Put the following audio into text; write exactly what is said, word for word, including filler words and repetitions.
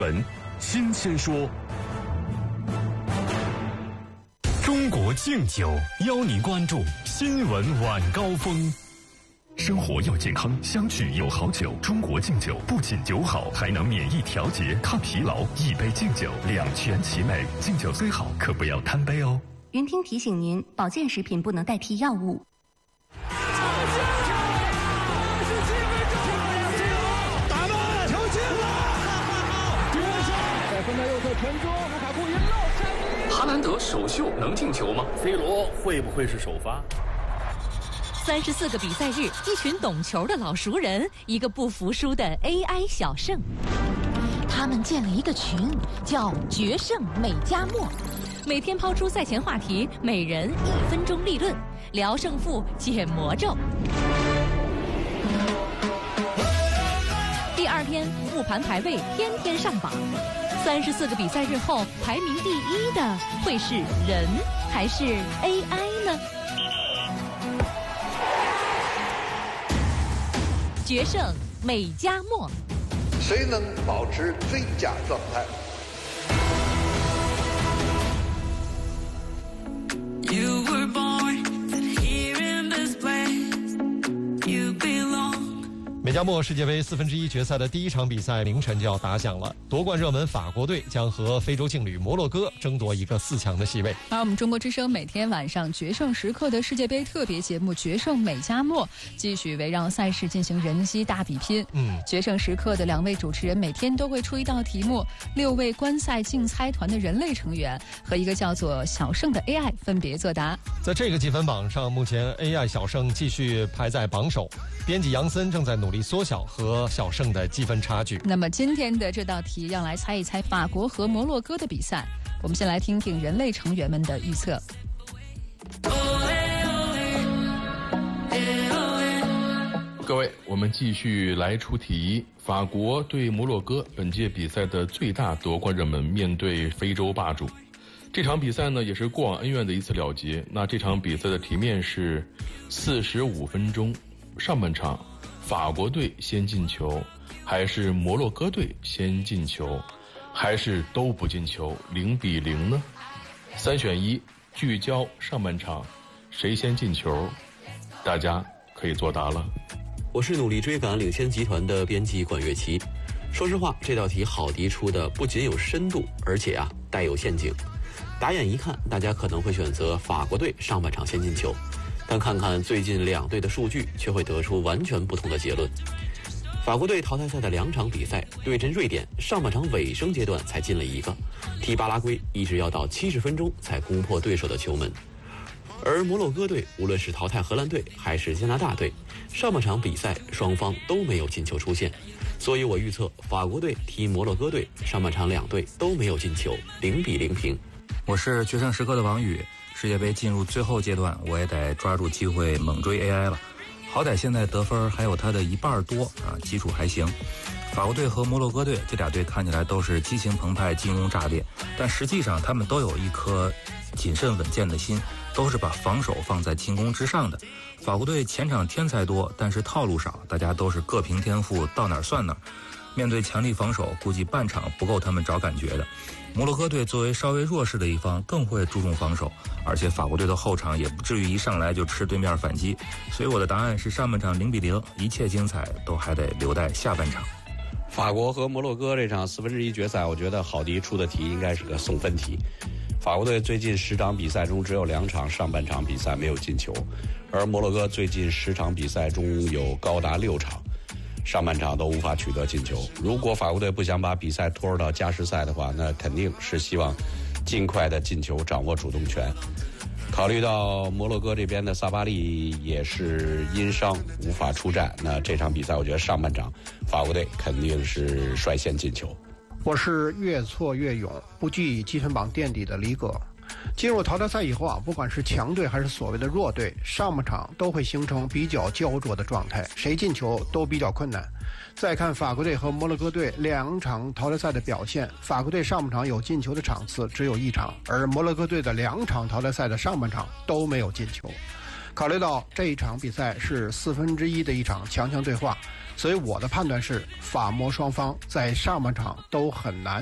文新鲜说。中国敬酒邀您关注新闻晚高峰。生活要健康，相聚有好酒。中国敬酒不仅酒好，还能免疫调节、抗疲劳。一杯敬酒，两全其美。敬酒虽好，可不要贪杯哦。 云听提醒您，保健食品不能代替药物。 打门，球进了！在分在右侧传中，卢卡库一漏。 哈兰德首秀能进球吗 ？C 罗会不会是首发？ 三十四个比赛日，一群懂球的老熟人，一个不服输的 A I 小胜。他们建了一个群，叫“决胜美加墨”，每天抛出赛前话题，每人一分钟立论，聊胜负，解魔咒。第二天复盘排位，天天上榜。三十四个比赛日后，排名第一的会是人还是 A I 呢？决胜美加墨， 谁能保持最佳状态 ？You were born here in this place. You belong. 美加墨世界杯四分之一决赛的第一场比赛凌晨就要打响了，夺冠热门法国队将和非洲劲旅摩洛哥争夺一个四强的席位。 而我们中国之声每天晚上决胜时刻的世界杯特别节目《决胜美加墨》继续围绕赛事进行人机大比拼。嗯，决胜时刻的两位主持人每天都会出一道题目，六位观赛竞猜团的人类成员和一个叫做小胜的 A I 分别作答。 在这个积分榜上，目前 A I 小胜继续排在榜首，编辑杨森正在努力缩小和小胜的积分差距。 那么今天的这道题要来猜一猜法国和摩洛哥的比赛，我们先来听听人类成员们的预测。 各位，我们继续来出题。法国对摩洛哥本届比赛的最大夺冠热门面对非洲霸主。这场比赛呢，也是过往恩怨的一次了结。那这场比赛的题面是四十五分钟，上半场法国队先进球，还是摩洛哥队先进球，还是都不进球，零比零呢？三选一，聚焦上半场，谁先进球？大家可以作答了。 我是努力追赶领先集团的编辑管乐琪。说实话，这道题好题出的不仅有深度，而且啊带有陷阱。打眼一看，大家可能会选择法国队上半场先进球，但看看最近两队的数据，却会得出完全不同的结论。法国队淘汰赛的两场比赛对阵瑞典，上半场尾声阶段才进了一个，踢巴拉圭一直要到七十分钟才攻破对手的球门。而摩洛哥队无论是淘汰荷兰队还是加拿大队，上半场比赛双方都没有进球出现，所以我预测法国队踢摩洛哥队，上半场两队都没有进球，零比零平。 我是决胜时刻的王宇。世界杯进入最后阶段，我也得抓住机会猛追 A I 了。好歹现在得分还有他的一半多啊，基础还行。法国队和摩洛哥队这俩队看起来都是激情澎湃、进攻炸裂，但实际上他们都有一颗谨慎稳健的心，都是把防守放在进攻之上的。法国队前场天才多，但是套路少，大家都是各凭天赋，到哪儿算哪儿。面对强力防守，估计半场不够他们找感觉的。摩洛哥队作为稍微弱势的一方，更会注重防守，而且法国队的后场也不至于一上来就吃对面反击，所以我的答案是上半场零比零，一切精彩都还得留待下半场。 法国和摩洛哥这场四分之一决赛，我觉得好迪出的题应该是个送分题。法国队最近十场比赛中只有两场上半场比赛没有进球，而摩洛哥最近十场比赛中有高达六场上半场都无法取得进球。如果法国队不想把比赛拖入到加时赛的话，那肯定是希望尽快的进球，掌握主动权。考虑到摩洛哥这边的萨巴利也是因伤无法出战，那这场比赛我觉得上半场法国队肯定是率先进球。 我是越挫越勇，不惧积分榜垫底的李葛。进入淘汰赛以后啊，不管是强队还是所谓的弱队，上半场都会形成比较焦灼的状态，谁进球都比较困难。再看法国队和摩洛哥队两场淘汰赛的表现，法国队上半场有进球的场次只有一场，而摩洛哥队的两场淘汰赛的上半场都没有进球。 考虑到这一场比赛是四分之一的一场强强对话，所以我的判断是法摩双方在上半场都很难